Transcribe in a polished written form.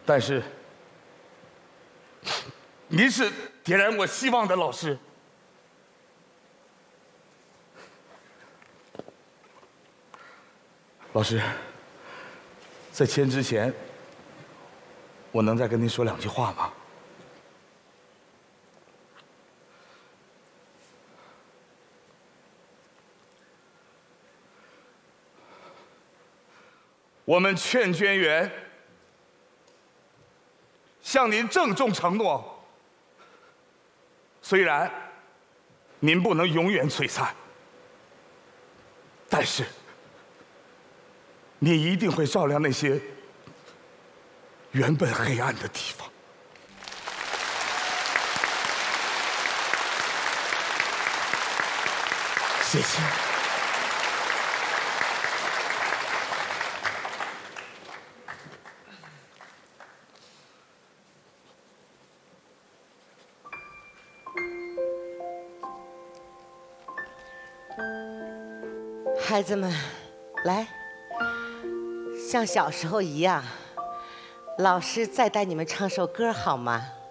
但是您是点燃我希望的老师。老师，在签之前，我能再跟您说2句话吗？我们劝捐员向您郑重承诺，虽然您不能永远璀璨，但是你一定会照亮那些原本黑暗的地方。谢谢。 孩子们，来，像小时候一样，老师再带你们唱首歌好吗？